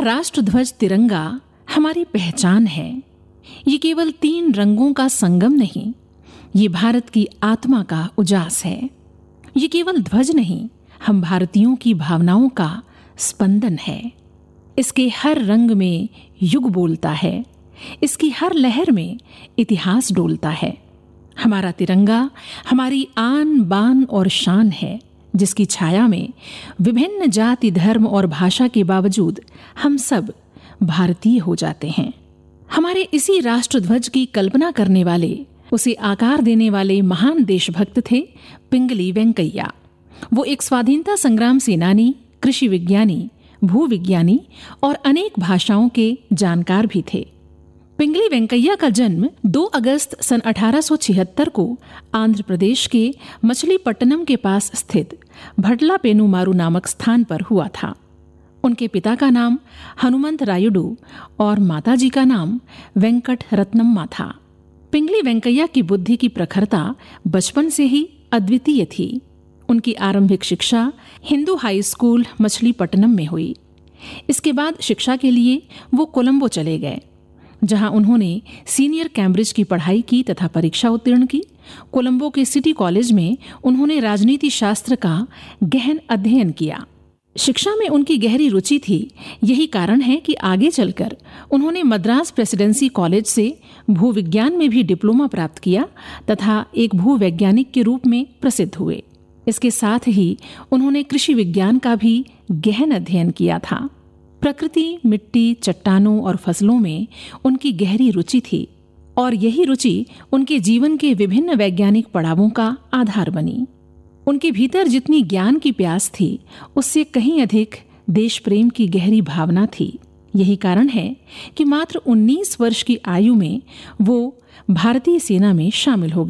राष्ट्रध्वज तिरंगा हमारी पहचान है। ये केवल 3 रंगों का संगम नहीं, ये भारत की आत्मा का उजास है। ये केवल ध्वज नहीं, हम भारतीयों की भावनाओं का स्पंदन है। इसके हर रंग में युग बोलता है, इसकी हर लहर में इतिहास डोलता है। हमारा तिरंगा हमारी आन बान और शान है, जिसकी छाया में विभिन्न जाति धर्म और भाषा के बावजूद हम सब भारतीय हो जाते हैं। हमारे इसी राष्ट्रध्वज की कल्पना करने वाले, उसे आकार देने वाले महान देशभक्त थे पिंगली वेंकैया। वो एक स्वाधीनता संग्राम सेनानी, कृषि विज्ञानी, भूविज्ञानी और अनेक भाषाओं के जानकार भी थे। पिंगली वेंकैया का जन्म 2 अगस्त सन 1876 को आंध्र प्रदेश के मछलीपट्टनम के पास स्थित भटला पेनुमारू नामक स्थान पर हुआ था। उनके पिता का नाम हनुमंत रायुडू और माताजी का नाम वेंकट रत्नम्मा था। पिंगली वेंकैया की बुद्धि की प्रखरता बचपन से ही अद्वितीय थी। उनकी आरंभिक शिक्षा हिंदू हाई स्कूल मछलीपट्टनम में हुई। इसके बाद शिक्षा के लिए वो कोलंबो चले गए, जहां उन्होंने सीनियर कैम्ब्रिज की पढ़ाई की तथा परीक्षा उत्तीर्ण की। कोलंबो के सिटी कॉलेज में उन्होंने राजनीति शास्त्र का गहन अध्ययन किया। शिक्षा में उनकी गहरी रुचि थी। यही कारण है कि आगे चलकर उन्होंने मद्रास प्रेसिडेंसी कॉलेज से भूविज्ञान में भी डिप्लोमा प्राप्त किया तथा एक भूवैज्ञानिक के रूप में प्रसिद्ध हुए। इसके साथ ही उन्होंने कृषि विज्ञान का भी गहन अध्ययन किया था। प्रकृति, मिट्टी, चट्टानों और फसलों में उनकी गहरी रुचि थी और यही रुचि उनके जीवन के विभिन्न वैज्ञानिक पड़ावों का आधार बनी। उनके भीतर जितनी ज्ञान की प्यास थी, उससे कहीं अधिक देश प्रेम की गहरी भावना थी। यही कारण है कि मात्र 19 वर्ष की आयु में वो भारतीय सेना में शामिल हो गए।